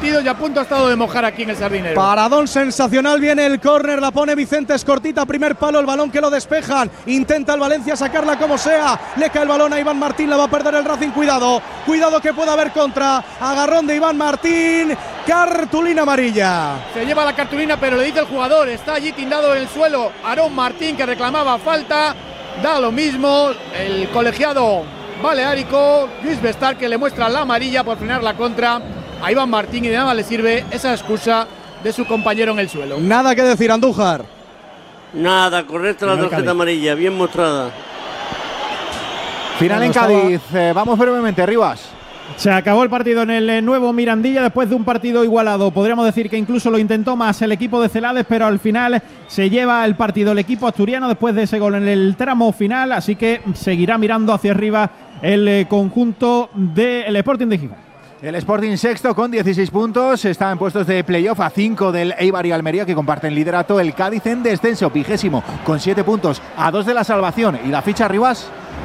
partidos y a punto ha estado de mojar aquí en el Sardinero. Paradón sensacional, viene el córner, la pone Vicente, es cortita, primer palo, el balón que lo despejan, intenta el Valencia sacarla como sea, le cae el balón a Iván Martín, la va a perder el Racing, cuidado que pueda haber contra, agarrón de Iván Martín, cartulina amarilla. Se lleva la cartulina, pero le dice el jugador, está allí tildado en el suelo, Aarón Martín, que reclamaba falta, da lo mismo, el colegiado baleárico, Luis Bestar, que le muestra la amarilla por frenar la contra a Iván Martín, y de nada le sirve esa excusa de su compañero en el suelo. Nada que decir, Andújar. Nada, correcta la tarjeta amarilla, bien mostrada. Final en Cádiz, vamos brevemente, Rivas. Se acabó el partido en el nuevo Mirandilla después de un partido igualado. Podríamos decir que incluso lo intentó más el equipo de Celades, pero al final se lleva el partido el equipo asturiano después de ese gol en el tramo final, así que seguirá mirando hacia arriba el conjunto del Sporting de Gijón. El Sporting sexto con 16 puntos, está en puestos de playoff a 5 del Eibar y Almería, que comparten liderato. El Cádiz en descenso, 20º, con 7 puntos, a 2 de la salvación. ¿Y la ficha, Rivas?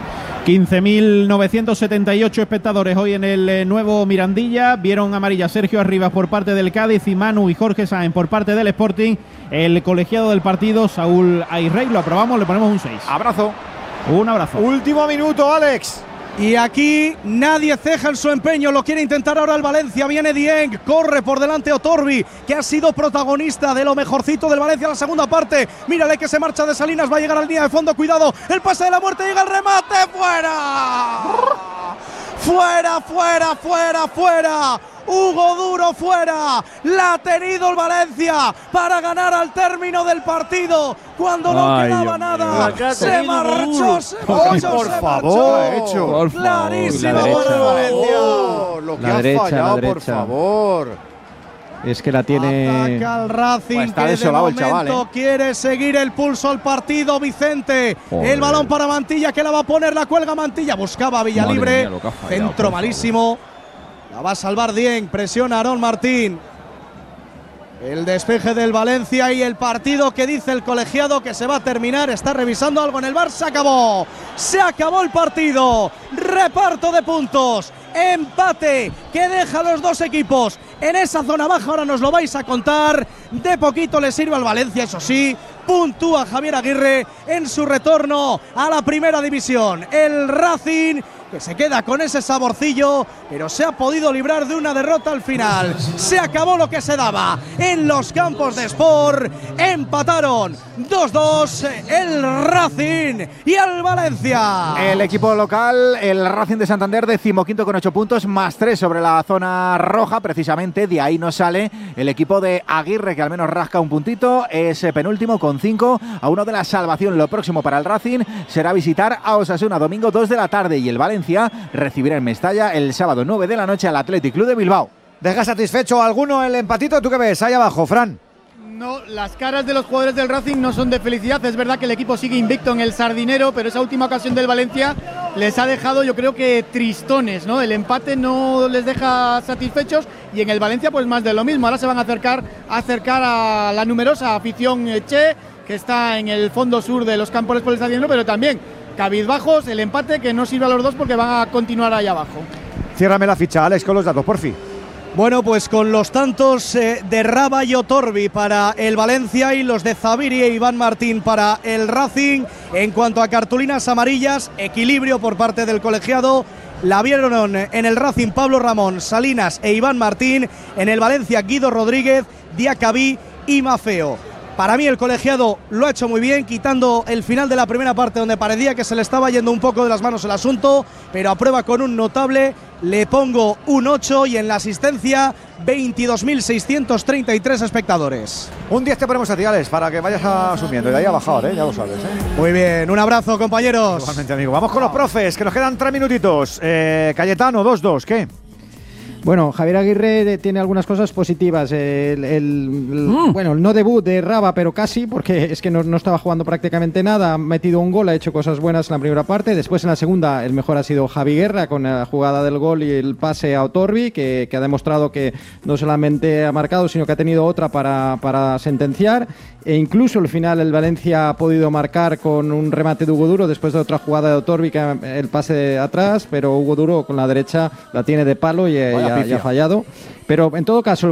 15.978 espectadores hoy en el nuevo Mirandilla. Vieron amarilla Sergio Arribas por parte del Cádiz y Manu y Jorge Sáenz por parte del Sporting. El colegiado del partido, Saúl Ayrrey, lo aprobamos, le ponemos un 6. Abrazo. Un abrazo. Último minuto, Alex. Y aquí nadie ceja en su empeño, lo quiere intentar ahora el Valencia, viene Dieng, corre por delante Otorbi, que ha sido protagonista de lo mejorcito del Valencia en la segunda parte. Mírale que se marcha de Salinas, va a llegar al línea de fondo, cuidado, el pase de la muerte, llega el remate, fuera. Fuera. Hugo Duro fuera, la ha tenido el Valencia para ganar al término del partido, cuando no quedaba nada, se marchó, por favor, clarísimo para el Valencia. Lo que ha fallado, por favor. Es que la tiene. Ataca al Racing, pues está que desolado de momento el chaval, quiere seguir el pulso al partido. Vicente, el balón para Mantilla, que la va a poner, la cuelga Mantilla, buscaba a Villalibre, centro malísimo. La va a salvar Dieng, presiona Aarón Martín. El despeje del Valencia y el partido que dice el colegiado que se va a terminar. Está revisando algo en el bar. Se acabó. Se acabó el partido. Reparto de puntos. Empate que deja a los dos equipos en esa zona baja. Ahora nos lo vais a contar. De poquito le sirve al Valencia, eso sí. Puntúa Javier Aguirre en su retorno a la primera división. El Racing, que se queda con ese saborcillo, pero se ha podido librar de una derrota al final. Se acabó lo que se daba en los campos de Sport. Empataron 2-2 el Racing y el Valencia. El equipo local, el Racing de Santander, 15º con 8 puntos, más 3 sobre la zona roja. Precisamente de ahí nos sale el equipo de Aguirre, que al menos rasca un puntito. Es penúltimo con 5, a 1 de la salvación. Lo próximo para el Racing será visitar a Osasuna, domingo 2 de la tarde, y el Valencia recibirá en Mestalla el sábado 9 de la noche al Athletic Club de Bilbao. ¿Deja satisfecho a alguno el empatito? ¿Tú qué ves? Ahí abajo, Fran. No, las caras de los jugadores del Racing no son de felicidad. Es verdad que el equipo sigue invicto en el Sardinero, pero esa última ocasión del Valencia les ha dejado, yo creo que tristones, ¿no? El empate no les deja satisfechos, y en el Valencia pues más de lo mismo. Ahora se van a acercar a la numerosa afición Che, que está en el fondo sur de los campos por el Sardinero, pero también cabizbajos, el empate que no sirve a los dos porque van a continuar ahí abajo. Ciérrame la ficha, Alex, con los datos, por fin. Bueno, pues con los tantos de Raba y Otorbi para el Valencia y los de Zaviri e Iván Martín para el Racing. En cuanto a cartulinas amarillas, equilibrio por parte del colegiado. La vieron en el Racing Pablo Ramón, Salinas e Iván Martín. En el Valencia Guido Rodríguez, Diacabí y Mafeo. Para mí el colegiado lo ha hecho muy bien, quitando el final de la primera parte donde parecía que se le estaba yendo un poco de las manos el asunto, pero aprueba con un notable. Le pongo un 8 y en la asistencia 22.633 espectadores. Un 10 te ponemos a ti, Alex, para que vayas asumiendo. Y de ahí a bajar, ya lo sabes. Muy bien, un abrazo, compañeros. Igualmente, amigo. Vamos con los profes, que nos quedan 3 minutitos. Cayetano, 2-2, ¿qué? Bueno, Javier Aguirre tiene algunas cosas positivas. Bueno, el no debut de Raba, pero casi, porque es que no estaba jugando prácticamente nada. Ha metido un gol, ha hecho cosas buenas en la primera parte. Después, en la segunda, el mejor ha sido Javi Guerra, con la jugada del gol y el pase a Otorbi, que ha demostrado que no solamente ha marcado, sino que ha tenido otra para sentenciar. E incluso al final el Valencia ha podido marcar con un remate de Hugo Duro después de otra jugada de Otorbi, que el pase de atrás, pero Hugo Duro con la derecha la tiene de palo y ha fallado. Pero en todo caso